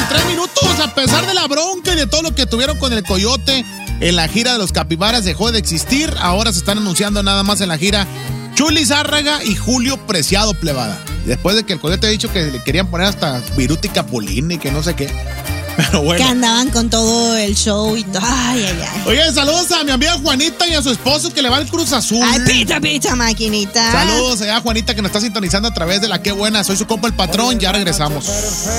3 minutos. A pesar de la bronca y de todo lo que tuvieron con el Coyote en la gira de los Capibaras, dejó de existir. Ahora se están anunciando nada más en la gira Chuli Zárraga y Julio Preciado, plebada. Después de que el Coyote ha dicho que le querían poner hasta Viruti Capulina y que no sé qué. Pero bueno. Que andaban con todo el show y todo. Ay, ay, ay. Oye, saludos a mi amiga Juanita y a su esposo que le va al Cruz Azul. Ay, pita, maquinita. Saludos a Juanita que nos está sintonizando a través de la Qué Buena. Soy su compa el patrón, ya regresamos.